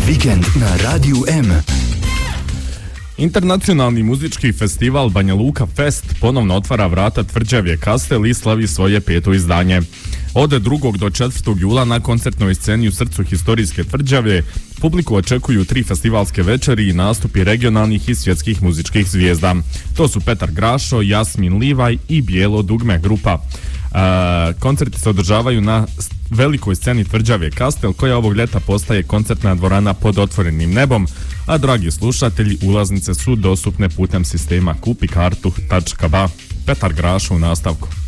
Vikend na Radiju M. Internacionalni muzički festival Banja Luka Fest ponovno otvara vrata Tvrđavije Kastel i slavi svoje 5. izdanje. Od 2. do 4. jula na koncertnoj sceni u srcu historijske Tvrđave publiku očekuju 3 festivalske večeri i nastupi regionalnih i svjetskih muzičkih zvijezda. To su Petar Grašo, Jasmin Livaj i Bijelo dugme grupa. Koncerti se održavaju na velikoj sceni Tvrđave Kastel, koja ovog ljeta postaje koncertna dvorana pod otvorenim nebom, a dragi slušatelji, ulaznice su dostupne putem sistema kupikartu.ba. Petar Grašo u nastavku.